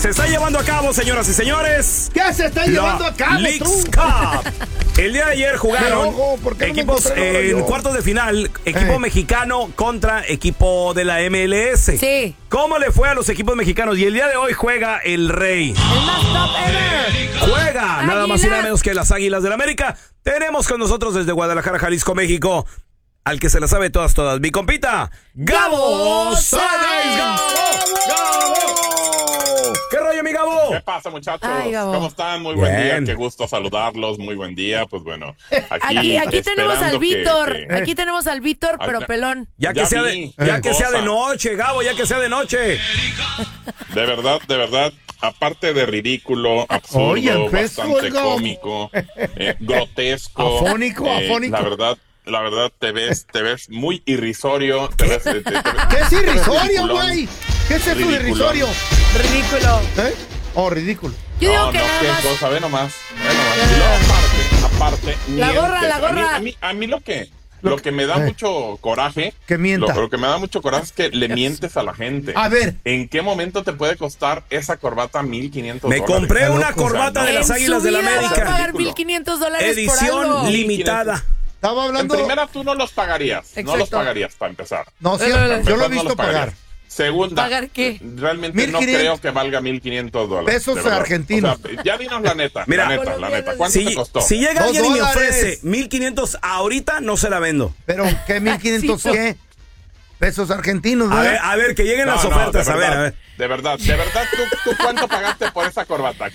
Se está llevando a cabo, señoras y señores. ¿Qué se está llevando a cabo, Leagues Cup. El día de ayer jugaron equipos en cuartos de final. Equipo mexicano contra equipo de la MLS. Sí. ¿Cómo le fue a los equipos mexicanos? Y el día de hoy juega el Rey. El más top ever. Juega nada más y nada menos que las Águilas del América. Tenemos con nosotros desde Guadalajara, Jalisco, México, al que se la sabe todas, mi compita, Gabo Sáenz. ¡Gabo! ¿Qué rollo, mi Gabo? ¿Qué pasa, muchachos? Ay, Gabo. ¿Cómo están? Muy buen día, qué gusto saludarlos, muy buen día. Pues bueno, aquí tenemos al Víctor, aquí tenemos al Víctor, pero pelón. Ya que sea de noche, Gabo, ya que sea de noche. De verdad. Aparte de ridículo, absurdo, bastante cómico, grotesco. Afónico. La verdad, te ves muy irrisorio. ¿Qué es irrisorio, güey? ¿Qué es eso de irrisorio? Ridículo. Ridículo. Yo digo que nada más. Qué cosa, ve nomás. Y luego aparte. La gorra. A mí lo que me da mucho coraje. Que mienta. Lo que me da mucho coraje es que le mientes a la gente. A ver. ¿En qué momento te puede costar esa corbata $1,500? Me compré una corbata de las Águilas del América. Vas a pagar $1,500 edición por algo limitada. Estaba hablando. En primera, tú no los pagarías. Exacto. No los pagarías para empezar. No, cierto. Yo lo he visto pagar. Segunda, ¿pagar qué? Realmente no creo que valga $1,500. Pesos argentinos. O sea, ya dinos la neta. Mira, la neta. ¿Cuánto te costó? Si llega alguien y me $2. ofrece $1,500 ahorita, no se la vendo. Pero, ¿qué 1,500 qué? Pesos argentinos, ¿no? A ver, que lleguen las ofertas. A ver. De verdad, ¿tú cuánto pagaste por esa corbata?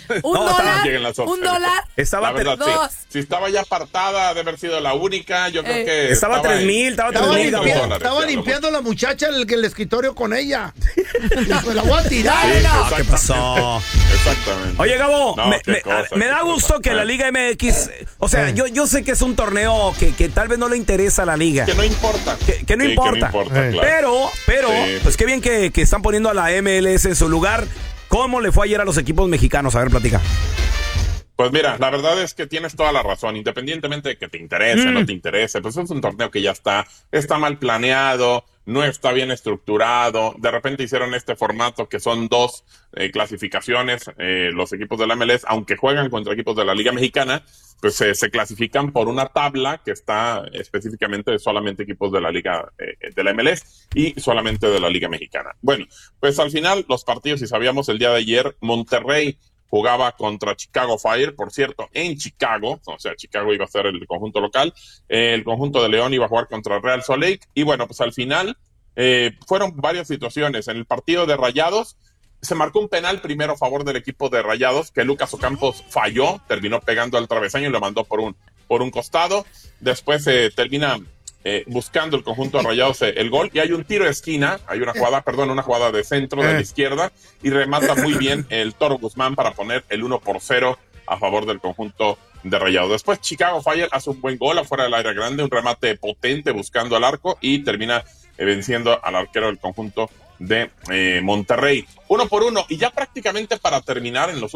$1. Estaba la verdad, $2. sí. Si estaba ya apartada, de haber sido la única, yo creo que estaba $3,000. Estaba limpiando la muchacha el escritorio con ella. Me la voy a tirar. Sí, ¿qué pasó? Exactamente. Oye, Gabo, me da gusto que la Liga MX, o sea, yo sé que es un torneo que tal vez no le interesa a la liga. Que no importa. Que no importa. Claro. Pero, sí. Pues qué bien que están poniendo a la MLS en su lugar. ¿Cómo le fue ayer a los equipos mexicanos? A ver, platica. Pues mira, la verdad es que tienes toda la razón, independientemente de que te interese o no te interese, pues es un torneo que ya está mal planeado, no está bien estructurado. De repente hicieron este formato que son 2 clasificaciones, los equipos de la MLS, aunque juegan contra equipos de la Liga Mexicana, pues se clasifican por una tabla que está específicamente de solamente equipos de la Liga de la MLS y solamente de la Liga Mexicana. Bueno, pues al final los partidos, si sabíamos, el día de ayer, Monterrey jugaba contra Chicago Fire, por cierto, en Chicago, o sea, Chicago iba a ser el conjunto local, el conjunto de León iba a jugar contra Real Salt Lake, y bueno, pues al final fueron varias situaciones. En el partido de Rayados, se marcó un penal primero a favor del equipo de Rayados, que Lucas Ocampos falló, terminó pegando al travesaño y lo mandó por un costado. Después termina buscando el conjunto de Rayados el gol, y hay un tiro de esquina, hay una jugada de centro de la izquierda, y remata muy bien el Toro Guzmán para poner el 1-0 a favor del conjunto de Rayados. Después Chicago Fire hace un buen gol afuera del área grande, un remate potente buscando al arco, y termina venciendo al arquero del conjunto de Monterrey. 1-1, y ya prácticamente para terminar en los